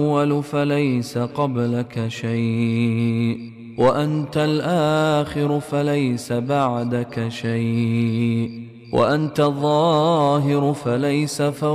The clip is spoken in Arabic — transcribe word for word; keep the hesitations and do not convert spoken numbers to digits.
الأول فليس قبلك شيء، وأنت الآخر فليس بعدك شيء، وأنت الظاهر فليس فوقك